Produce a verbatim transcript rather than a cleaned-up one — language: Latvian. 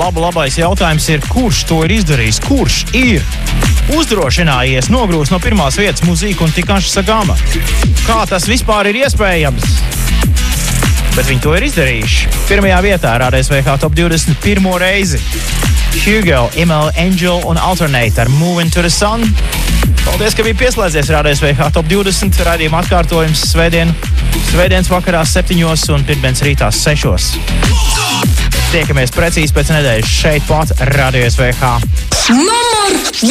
labu labais jautājums ir, kurš to ir izdarījis? Kurš ir uzdrošinājies nogrūst no pirmās vietas Mūzīku un Tikaši Sagama? Kā tas vispār ir iespējams? Bet viņi to ir izdarījuši. Pirmajā vietā R S V H Top divdesmit pirmo reizi. Hugo, Email, Angel un Alternate ar Moving to the Sun. Paldies, ka bija pieslēdzies R S V H Top divdesmit. Raidījuma atkārtojums svētdien, svētdienas vakarā septiņos un pirmdienas rītā sešos. Tiekamies precīzi pēc nedēļas šeit pat Radio S V H. Numur